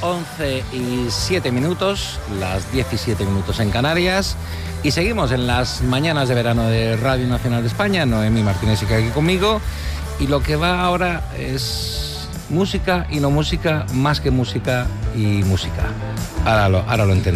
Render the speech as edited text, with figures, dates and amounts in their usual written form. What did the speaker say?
11:07, las 17 minutos en Canarias, y seguimos en las mañanas de verano de Radio Nacional de España. Noemí Martínez sigue aquí conmigo, y lo que va ahora es música y no música, más que música y música. Ahora lo entendemos.